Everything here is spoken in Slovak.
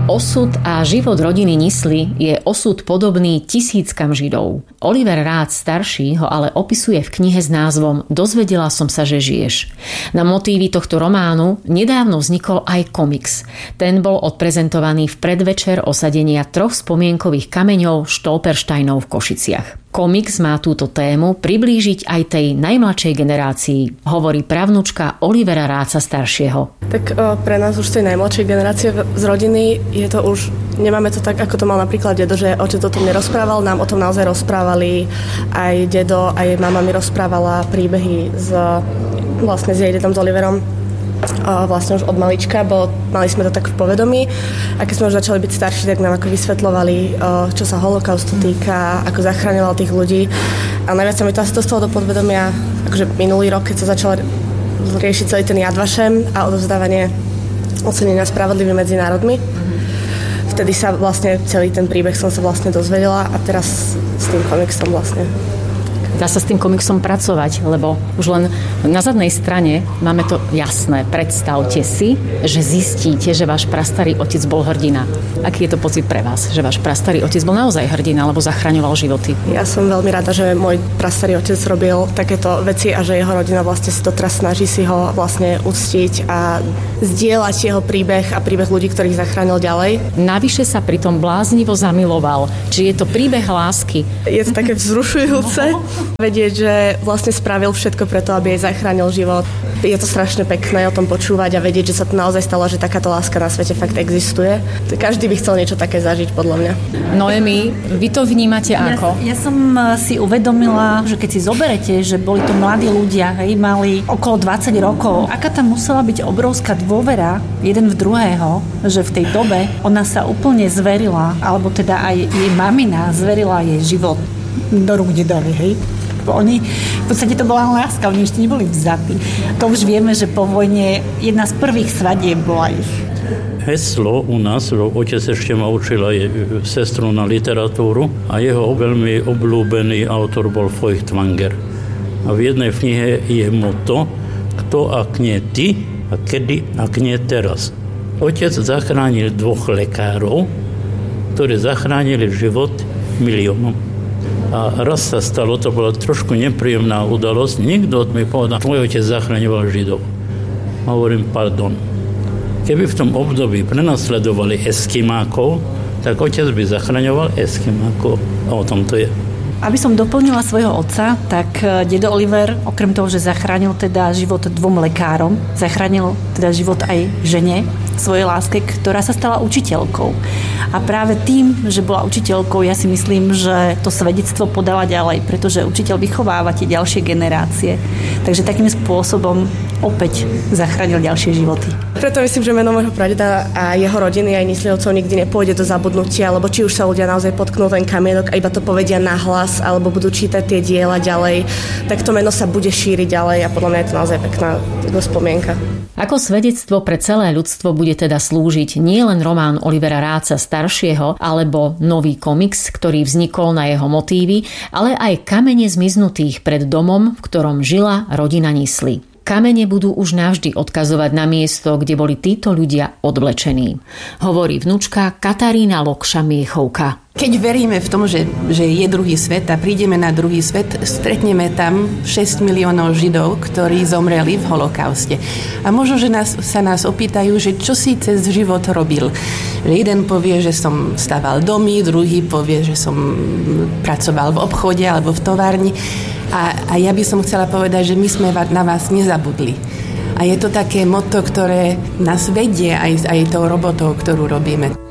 Osud a život rodiny Nisli je osud podobný tisíckam Židov. Oliver Ratz starší ho ale opisuje v knihe s názvom Dozvedela som sa, že žiješ. Na motívy tohto románu nedávno vznikol aj komiks. Ten bol odprezentovaný v predvečer osadenia 3 spomienkových kameňov Stolpersteinov v Košiciach. Komiks má túto tému priblížiť aj tej najmladšej generácii, hovorí pravnučka Olivera Ratza staršieho. Tak pre nás už z tej najmladšej generácie z rodiny je to už, nemáme to tak, ako to mal napríklad dedo, že otec o tom nerozprával, nám o tom naozaj rozprávali, aj dedo, aj mama mi rozprávala príbehy vlastne s jej dedom, s Oliverom, vlastne už od malička, bo mali sme to tak v povedomí a keď sme už začali byť starší, tak nám ako vysvetľovali, čo sa holokaustu týka, ako zachraňoval tých ľudí a najviac sa mi to asi dostalo do podvedomia akože minulý rok, keď sa začal riešiť celý ten Yad Vashem a odovzdávanie ocenenia spravodlivým medzi národmi. Vtedy sa vlastne celý ten príbeh som sa vlastne dozvedela a teraz s tým komiksom vlastne. Dá sa s tým komiksom pracovať, lebo už len na zadnej strane máme to jasné. Predstavte si, že zistíte, že váš prastarý otec bol hrdina. Aký je to pocit pre vás, že váš prastarý otec bol naozaj hrdina, alebo zachraňoval životy? Ja som veľmi rada, že môj prastarý otec robil takéto veci a že jeho rodina vlastne si to teraz snaží si ho vlastne uctiť a zdieľať jeho príbeh a príbeh ľudí, ktorých zachránil ďalej. Navyše sa pritom bláznivo zamiloval. Či je to príbeh lásky? Je to také vzrušujúce. Vedieť, že vlastne spravil všetko preto, aby jej zachránil život. Je to strašne pekné o tom počúvať a vedieť, že sa to naozaj stalo, že takáto láska na svete fakt existuje. Každý by chcel niečo také zažiť, podľa mňa. Noemi, vy to vnímate ako? Ja som si uvedomila, že keď si zoberete, že boli to mladí ľudia, hej, mali okolo 20 rokov, aká tam musela byť obrovská dôvera jeden v druhého, že v tej dobe ona sa úplne zverila, alebo teda aj jej mamina zverila jej život do rúk dedovi, hej. Oni, v podstate to bola láska, oni ešte neboli vzatí. To už vieme, že po vojne jedna z prvých svadieb bola ich. Heslo u nás, otec ešte ma učil aj sestru na literatúru a jeho veľmi obľúbený autor bol Feuchtwanger. A v jednej knihe je motto, kto ak nie ty a kedy ak nie teraz. Otec zachránil 2 lekárov, ktorí zachránili život miliónom. A raz sa stalo, to bola trošku nepríjemná udalosť. Niekto mi povedal, tvoj otec zachraňoval Židov. Hovorím, pardon. Keby v tom období prenasledovali Eskimákov, tak otec by zachraňoval Eskimákov. A o tom to je. Aby som doplnila svojho otca, tak dedo Oliver, okrem toho, že zachránil teda život 2 lekárom, zachránil teda život aj žene, svojej láske, ktorá sa stala učiteľkou. A práve tým, že bola učiteľkou, ja si myslím, že to svedectvo podala ďalej, pretože učiteľ vychováva tie ďalšie generácie. Takže takým spôsobom opäť zachránil ďalšie životy. Preto myslím, že meno môjho pradeda a jeho rodiny aj Nislivcov nikdy nepôjde do zabudnutia, lebo či už sa ľudia naozaj potknú ten kamienok a iba to povedia nahlas, alebo budú čítať tie diela ďalej, tak to meno sa bude šíriť ďalej a podľa mňa je to naozaj pekná spomienka. Ako svedectvo pre celé ľudstvo bude teda slúžiť nielen román Olivera Ratza staršieho alebo nový komiks, ktorý vznikol na jeho motívy, ale aj kamene zmiznutých pred domom, v ktorom žila rodina Nisli. Kamene budú už navždy odkazovať na miesto, kde boli títo ľudia odvlečení. Hovorí vnučka Katarína Lokša-Miechovka. Keď veríme v tom, že je druhý svet a prídeme na druhý svet, stretneme tam 6 miliónov Židov, ktorí zomreli v holokauste. A možno, že sa nás opýtajú, že čo si cez život robil. Že jeden povie, že som staval domy, druhý povie, že som pracoval v obchode alebo v továrni. A ja by som chcela povedať, že my sme na vás nezabudli. A je to také motto, ktoré nás vedie aj tou robotou, ktorú robíme.